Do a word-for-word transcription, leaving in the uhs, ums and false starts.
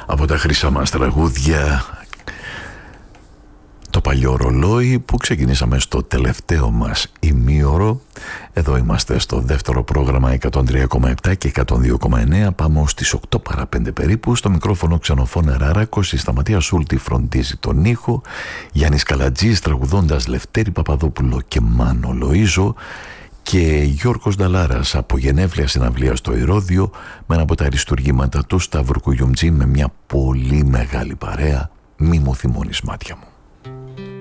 από τα χρυσά μας τραγούδια, το παλιό ρολόι που ξεκινήσαμε στο τελευταίο μας ημίωρο. Εδώ είμαστε στο δεύτερο πρόγραμμα εκατόν τρία κόμμα επτά και εκατόν δύο κόμμα εννέα. Πάμε στις οκτώ παρά πέντε περίπου. Στο μικρόφωνο Ξενοφών Ράρακος, η Σταματία Σούλτη φροντίζει τον ήχο, Γιάννης Καλατζής τραγουδώντας Λευτέρη Παπαδόπουλο και Μάνο Λοΐζο, και Γιώργος Νταλάρας από γενέθλια συναυλία στο Ηρώδειο με ένα από τα αριστουργήματα του Σταύρου Κουγιουμτζή με μια πολύ μεγάλη παρέα. Μη μου θυμώνεις μάτια μου.